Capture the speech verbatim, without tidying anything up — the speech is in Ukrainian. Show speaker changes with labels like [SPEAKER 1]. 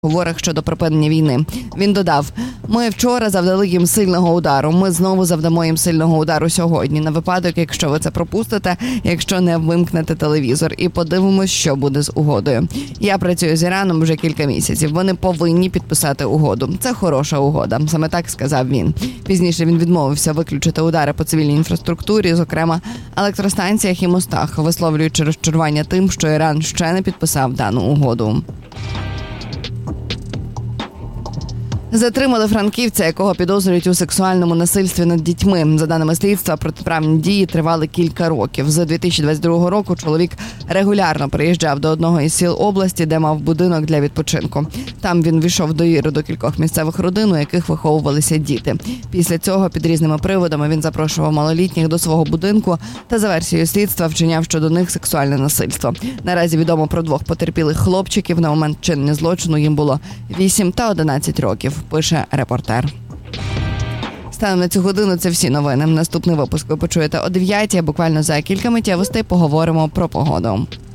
[SPEAKER 1] переговорах щодо припинення війни. Він додав: «Ми вчора завдали їм сильного удару. Ми знову завдамо їм сильного удару сьогодні. На випадок, якщо ви це пропустите, якщо не вимкнете телевізор. І подивимось, що буде з угодою. Я працюю з Іраном вже кілька місяців. Вони повинні підписати угоду. Це хороша угода». Саме так сказав він. Пізніше він відмовився виключити удари по цивільній інфраструктурі, зокрема електростанціях і мостах, висловлюючи розчарування тим, що Іран ще не підписав дану угоду. Затримали франківця, якого підозрюють у сексуальному насильстві над дітьми. За даними слідства, протиправні дії тривали кілька років. З дві тисячі двадцять другого року чоловік регулярно приїжджав до одного із сіл області, де мав будинок для відпочинку. Там він війшов довіру до кількох місцевих родин, у яких виховувалися діти. Після цього під різними приводами він запрошував малолітніх до свого будинку та за версією слідства вчиняв щодо них сексуальне насильство. Наразі відомо про двох потерпілих хлопчиків. На момент вчинення злочину їм було вісім та одинадцять років. Пише репортер. Станом на цю годину це всі новини. Наступний випуск ви почуєте о дев'ятій, а буквально за кілька миттєвостей поговоримо про погоду.